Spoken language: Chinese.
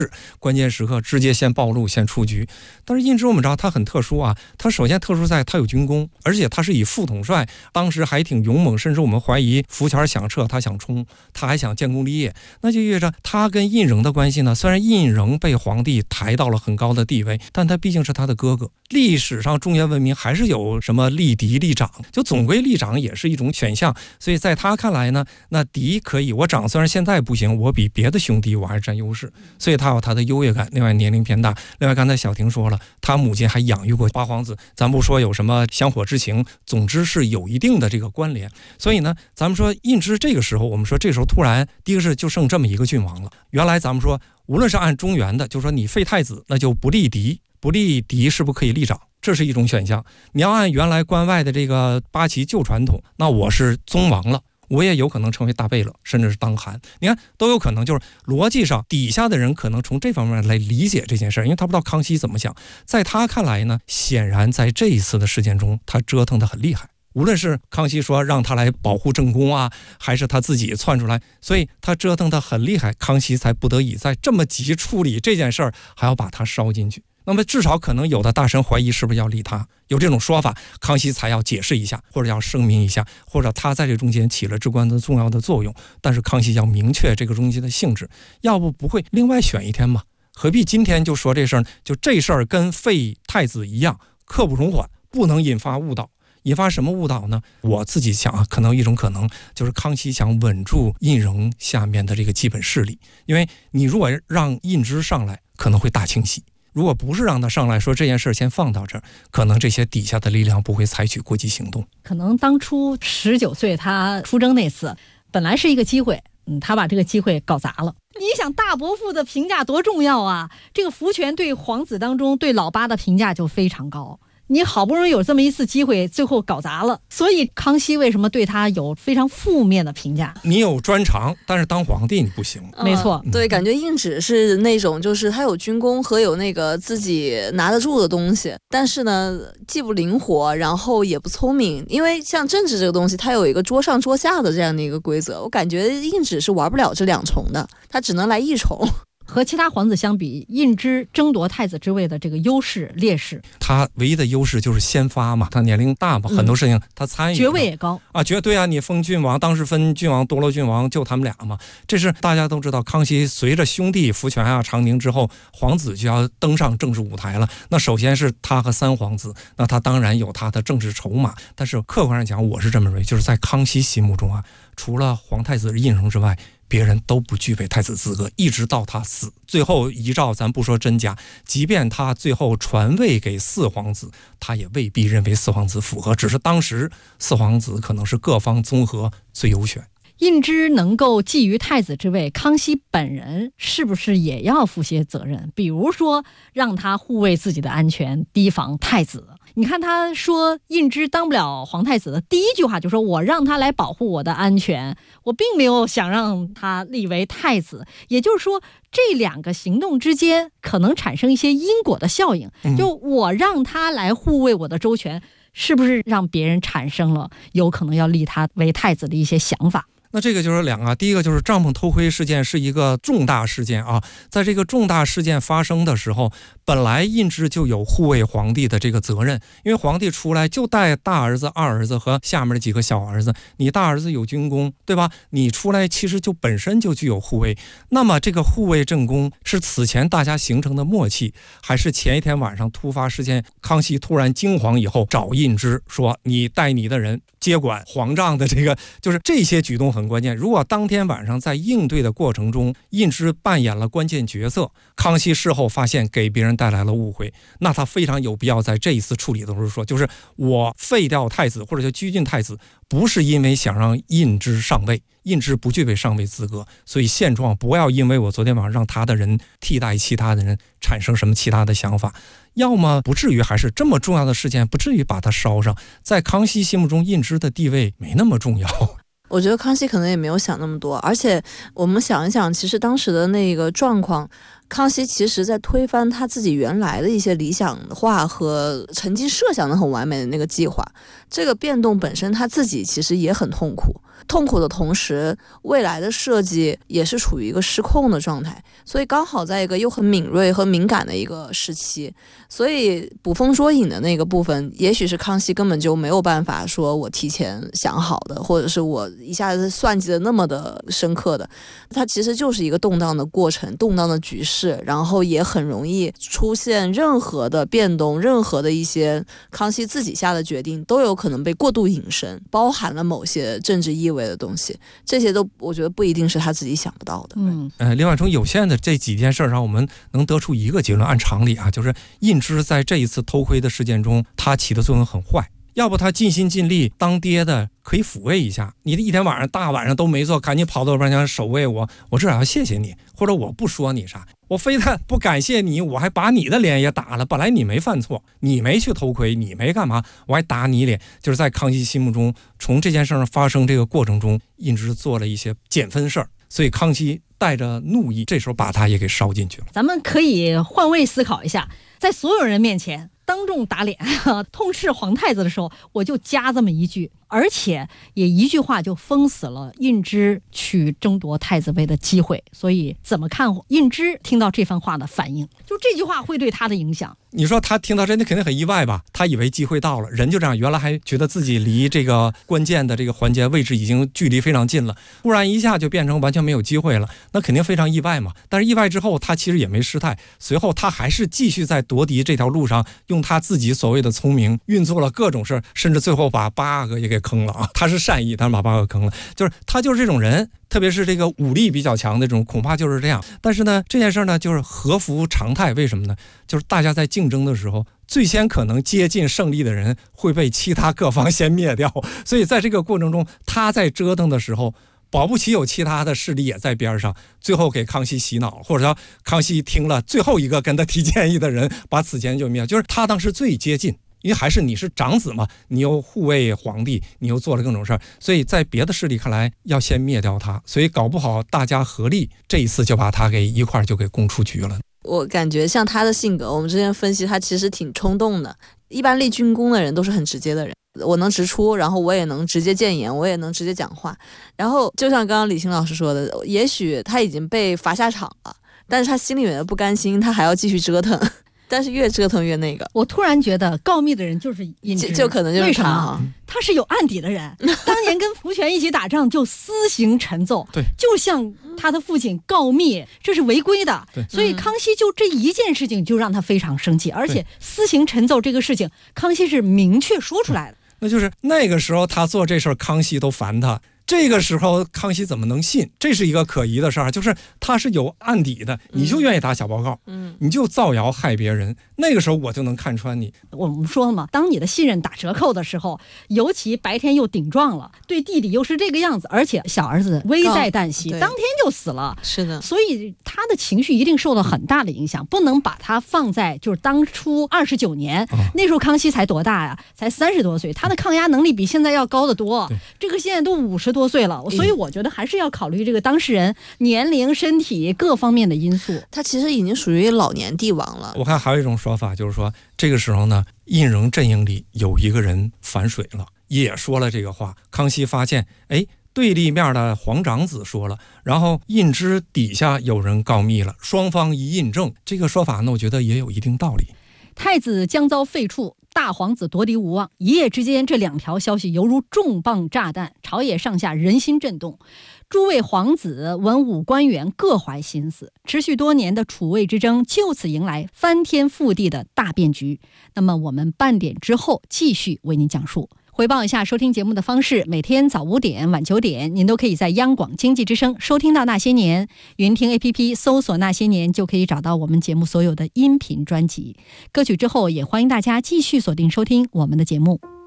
关键时刻直接先暴露先出局。但是胤脂我们知道他很特殊啊，他首先特殊在他有军功，而且他是以副统帅，当时还挺勇猛，甚至我们怀疑福全想撤，他想冲，他还想建功立业，那就意味着他跟胤禛的关系呢，虽然胤禛被皇帝抬到了很高的地位，但他毕竟是他的哥哥。历史上中原文明还是有什么立嫡立长，就总归立长也是一种选项，所以在他看来呢，那嫡可以，我长虽然现在不行，我比别的兄弟我还是占优势，所以他有他的优越感。另外年龄偏大，另外刚才小婷说了，他母亲还养育过八皇子，咱不说有什么香火之情，总之是有一定的这个关联。所以呢，咱们说胤脂这个时候，我们说这时候突然第一个是就剩这么一个郡王了。原来咱们说无论是按中原的，就是说你废太子，那就不立嫡，不立嫡是不是可以立长，这是一种选项。你要按原来关外的这个八旗旧传统，那我是宗王了，我也有可能成为大贝勒，甚至是当汗，你看都有可能。就是逻辑上底下的人可能从这方面来理解这件事，因为他不知道康熙怎么想。在他看来呢，显然在这一次的事件中他折腾得很厉害，无论是康熙说让他来保护正宫啊，还是他自己窜出来，所以他折腾得很厉害，康熙才不得已在这么急处理这件事儿，还要把他烧进去。那么至少可能有的大臣怀疑是不是要立他，有这种说法，康熙才要解释一下，或者要声明一下，或者他在这中间起了至关的重要的作用。但是康熙要明确这个东西的性质，要不会另外选一天吗？何必今天就说这事儿？就这事儿跟废太子一样，刻不容缓，不能引发误导。引发什么误导呢？我自己想啊，可能一种可能就是康熙想稳住胤禛下面的这个基本势力，因为你如果让胤脂上来，可能会大清洗。如果不是让他上来，说这件事先放到这儿，可能这些底下的力量不会采取过激行动。 可能当初19岁他出征那次本来是一个机会，他把这个机会搞砸了。你想大伯父的评价多重要啊，这个福全对皇子当中对老八的评价就非常高，你好不容易有这么一次机会，最后搞砸了。所以康熙为什么对他有非常负面的评价？ 你有专长，但是当皇帝你不行。 没错， 对，感觉胤脂是那种就是他有军功和有那个自己拿得住的东西，但是呢既不灵活，然后也不聪明。因为像政治这个东西，它有一个桌上桌下的这样的一个规则，我感觉胤脂是玩不了这两重的，他只能来一重。 和其他皇子相比，胤脂争夺太子之位的这个优势劣势， 他唯一的优势就是先发嘛，他年龄大嘛，很多事情他参与， 爵位也高啊，绝对啊，你封郡王，当时分郡王、多罗郡王就他们俩嘛，这是大家都知道。康熙随着兄弟福全啊、长宁之后，皇子就要登上政治舞台了。那首先是他和三皇子，那他当然有他的政治筹码，但是客观上讲，我是这么认为，就是在康熙心目中啊，除了皇太子胤禛之外，别人都不具备太子资格，一直到他死。最后遗诏咱不说真假，即便他最后传位给四皇子，他也未必认为四皇子符合，只是当时四皇子可能是各方综合最优选。 胤脂能够觊觎太子之位，康熙本人是不是也要负些责任？比如说让他护卫自己的安全，提防太子。你看他说胤脂当不了皇太子的第一句话就说，我让他来保护我的安全，我并没有想让他立为太子。也就是说这两个行动之间可能产生一些因果的效应，就我让他来护卫我的周全，是不是让别人产生了有可能要立他为太子的一些想法？ 那这个就是两个，第一个就是帐篷偷窥事件是一个重大事件啊，在这个重大事件发生的时候，本来胤脂就有护卫皇帝的这个责任，因为皇帝出来就带大儿子、二儿子和下面的几个小儿子，你大儿子有军功，对吧？你出来其实就本身就具有护卫。那么这个护卫正宫是此前大家形成的默契，还是前一天晚上突发事件，康熙突然惊慌以后找胤脂说你带你的人接管皇帐的这个，就是这些举动很关键。如果当天晚上在应对的过程中，胤脂扮演了关键角色，康熙事后发现给别人带来了误会，那他非常有必要在这一次处理的时候说，就是我废掉太子或者叫拘禁太子，不是因为想让胤脂上位，胤脂不具备上位资格，所以现状不要因为我昨天晚上让他的人替代其他的人产生什么其他的想法，要么不至于还是这么重要的事件不至于把它烧上。在康熙心目中，胤脂的地位没那么重要。 我觉得康熙可能也没有想那么多，而且我们想一想，其实当时的那个状况，康熙其实在推翻他自己原来的一些理想化和曾经设想的很完美的那个计划，这个变动本身他自己其实也很痛苦。 痛苦的同时，未来的设计也是处于一个失控的状态，所以刚好在一个又很敏锐和敏感的一个时期，所以捕风捉影的那个部分，也许是康熙根本就没有办法说我提前想好的，或者是我一下子算计的那么的深刻的，它其实就是一个动荡的过程，动荡的局势，然后也很容易出现任何的变动，任何的一些康熙自己下的决定都有可能被过度引申，包含了某些政治意味的东西，这些都我觉得不一定是他自己想不到的。 另外从有限的这几件事上，我们能得出一个结论，按常理啊，就是胤之在这一次偷窥的事件中，他起的作用很坏。要不他尽心尽力，当爹的可以抚慰一下你，的一天大晚上都没做，赶紧跑到我边上守卫我至少要谢谢你，或者我不说你啥，我非但不感谢你，我还把你的脸也打了。本来你没犯错，你没去偷窥，你没干嘛，我还打你脸。就是在康熙心目中，从这件事发生这个过程中，胤之做了一些减分事儿，所以康熙带着怒意，这时候把他也给烧进去了。 咱们可以换位思考一下，在所有人面前当众打脸痛斥皇太子的时候，我就加这么一句，而且也一句话就封死了胤之去争夺太子位的机会。所以怎么看胤之听到这番话的反应，就这句话会对他的影响？ 你说他听到这，那肯定很意外吧？他以为机会到了，人就这样，原来还觉得自己离这个关键的这个环节位置已经距离非常近了，忽然一下就变成完全没有机会了，那肯定非常意外嘛。但是意外之后，他其实也没失态，随后他还是继续在夺嫡这条路上，用他自己所谓的聪明运作了各种事，甚至最后把8个也给坑了啊！他是善意，但是把8个坑了，就是他就是这种人。特别是这个武力比较强的这种，恐怕就是这样。但是呢，这件事呢，就是合乎常态。为什么呢？就是大家在竞争的时候，最先可能接近胜利的人会被其他各方先灭掉。所以在这个过程中，他在折腾的时候，保不齐有其他的势力也在边上，最后给康熙洗脑，或者说康熙听了最后一个跟他提建议的人，把此前就灭，就是他当时最接近。因为还是你是长子嘛，你又护卫皇帝，你又做了各种事儿，所以在别的势力看来要先灭掉他，所以搞不好大家合力这一次就把他给一块就给供出局了。 我感觉像他的性格，我们之前分析他其实挺冲动的，一般立军功的人都是很直接的人，我能直出，然后我也能直接谏言，我也能直接讲话，然后就像刚刚李欣老师说的，也许他已经被罚下场了，但是他心里面的不甘心，他还要继续折腾，但是越折腾越那个。 我突然觉得告密的人就是胤之， 就可能就是他。 为什么？他是有案底的人，当年跟福全一起打仗就私行陈奏， 对， 就像他的父亲告密，这是违规的。 对， 所以康熙就这一件事情就让他非常生气，而且私行陈奏这个事情，康熙是明确说出来的。 那就是那个时候他做这事儿，康熙都烦他。这个时候康熙怎么能信？这是一个可疑的事儿，就是他是有案底的，你就愿意打小报告，你就造谣害别人，那个时候我就能看穿你。 我们说了嘛，当你的信任打折扣的时候，尤其白天又顶撞了，对弟弟又是这个样子，而且小儿子危在旦夕，当天就死了， 是的， 所以他的情绪一定受到很大的影响，不能把他放在就是当初29年，那时候康熙才多大呀？才30多岁，他的抗压能力比现在要高得多，这个现在都50多岁了，所以我觉得还是要考虑这个当事人年龄、身体各方面的因素。 他其实已经属于老年帝王了。 我看还有一种说法，就是说这个时候呢，胤禛阵营里有一个人反水了，也说了这个话。康熙发现，对立面的皇长子说了，然后胤之底下有人告密了，双方一印证，这个说法呢，我觉得也有一定道理。 太子将遭废黜，大皇子夺嫡无望，一夜之间这2条消息犹如重磅炸弹，朝野上下人心震动，诸位皇子文武官员各怀心思，持续多年的储位之争就此迎来翻天覆地的大变局。那么我们半点之后继续为您讲述。回报一下收听节目的方式，每天早5点晚9点您都可以在央广经济之声收听到那些年，云听 APP 搜索那些年就可以找到我们节目所有的音频专辑。歌曲之后也欢迎大家继续锁定收听我们的节目。